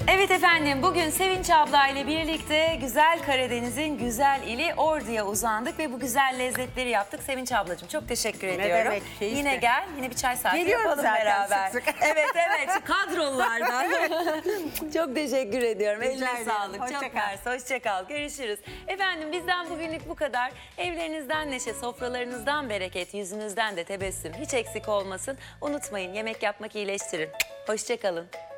Evet efendim, bugün Sevinç abla ile birlikte güzel Karadeniz'in güzel ili Ordu'ya uzandık ve bu güzel lezzetleri yaptık. Sevinç ablacığım çok teşekkür ediyorum. demek, keyifli. Yine gel, yine bir çay saati Geliyorum yapalım zaten beraber. sık sık. Evet, kadrolardan. Çok teşekkür ediyorum. Rica Eline ederim. sağlık. Hoşça Çok kal. mersi. Hoşça kal. Görüşürüz. Efendim bizden bugünlük bu kadar. Evlerinizden neşe, sofralarınızdan bereket, yüzünüzden de tebessüm hiç eksik olmasın. Unutmayın, yemek yapmak iyileştirir. Hoşça kalın.